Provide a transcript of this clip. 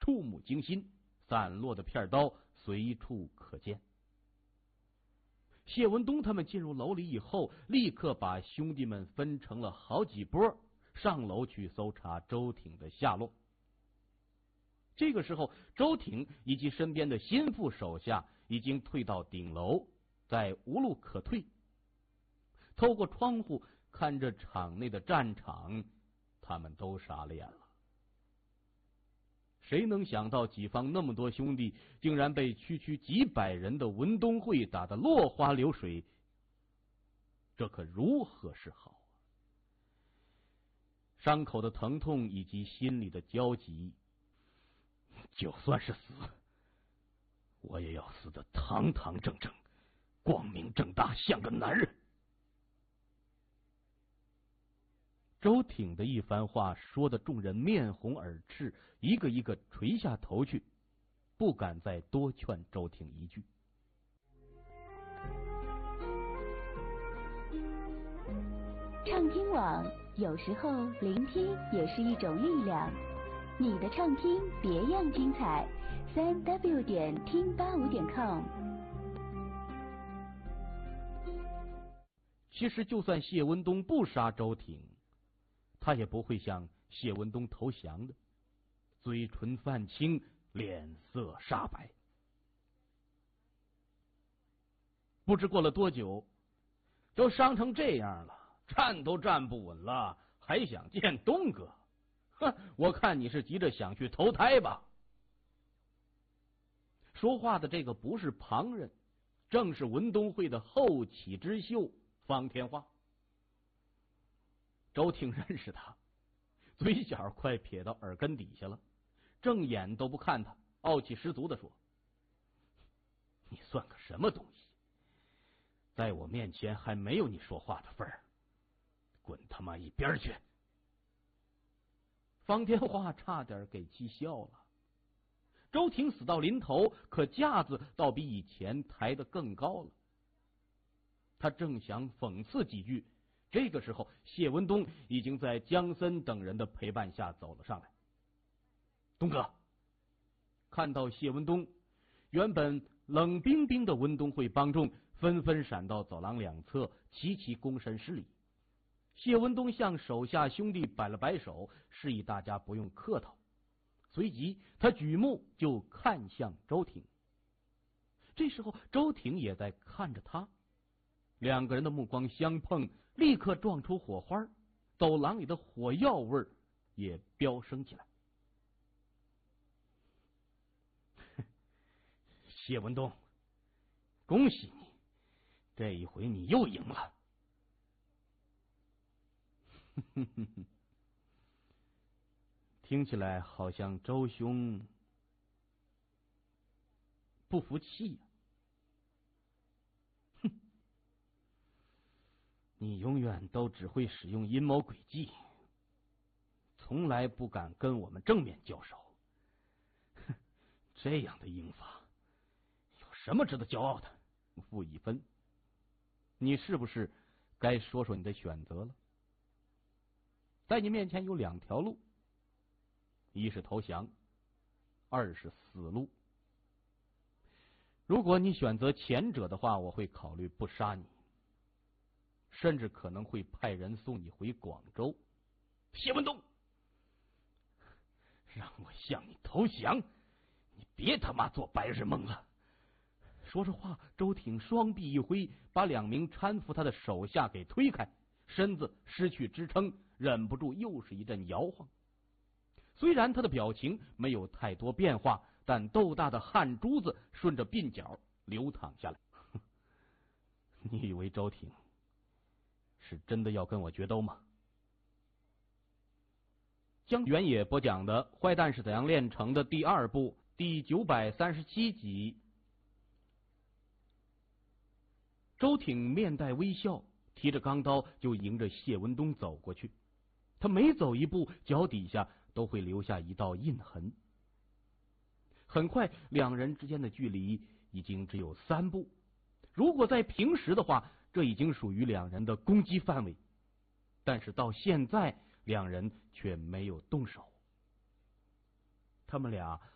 触目惊心，散落的片刀随处可见。谢文东他们进入楼里以后，立刻把兄弟们分成了好几波，上楼去搜查周挺的下落。这个时候，周挺以及身边的心腹手下已经退到顶楼，再无路可退。透过窗户看着场内的战场，他们都傻了眼了。谁能想到己方那么多兄弟竟然被区区几百人的文东会打得落花流水，这可如何是好啊？伤口的疼痛以及心里的焦急，就算是死，我也要死得堂堂正正，光明正大，像个男人。周挺的一番话说的众人面红耳赤，一个一个垂下头去，不敢再多劝周挺一句。 畅听网，有时候聆听也是一种力量。你的畅听别样精彩，3w 点听85.com。 其实就算谢文东不杀周挺，他也不会向谢文东投降的，嘴唇泛青，脸色煞白。不知过了多久，都伤成这样了，站都站不稳了，还想见东哥？哼，我看你是急着想去投胎吧。说话的这个不是旁人，正是文东会的后起之秀方天画。周挺认识他，嘴角快撇到耳根底下了，正眼都不看他，傲气十足的说：“你算个什么东西？在我面前还没有你说话的份儿，滚他妈一边去！”方天画差点给气笑了。周挺死到临头，可架子倒比以前抬得更高了。他正想讽刺几句，这个时候谢文东已经在江森等人的陪伴下走了上来。东哥看到谢文东，原本冷冰冰的文东会帮众纷纷闪到走廊两侧，齐齐躬身施礼。谢文东向手下兄弟摆了摆手，示意大家不用客套。随即他举目就看向周挺，这时候周挺也在看着他，两个人的目光相碰，立刻撞出火花，走廊里的火药味也飙升起来。谢文东，恭喜你，这一回你又赢了。听起来好像周兄不服气呀。哼，你永远都只会使用阴谋诡计，从来不敢跟我们正面交手。哼，这样的赢法有什么值得骄傲的？傅一分，你是不是该说说你的选择了？在你面前有两条路，一是投降，二是死路。如果你选择前者的话，我会考虑不杀你，甚至可能会派人送你回广州。谢文东，让我向你投降，你别他妈做白日梦了。说着话，周挺双臂一挥，把两名搀扶他的手下给推开，身子失去支撑，忍不住又是一阵摇晃。虽然他的表情没有太多变化，但豆大的汗珠子顺着鬓角流淌下来。你以为周挺是真的要跟我决斗吗？将原野播讲的《坏蛋是怎样炼成的》第二部第937集。周挺面带微笑，提着钢刀就迎着谢文东走过去。他每走一步，脚底下都会留下一道印痕。很快，两人之间的距离已经只有3步。如果在平时的话，这已经属于两人的攻击范围。但是到现在，两人却没有动手。他们俩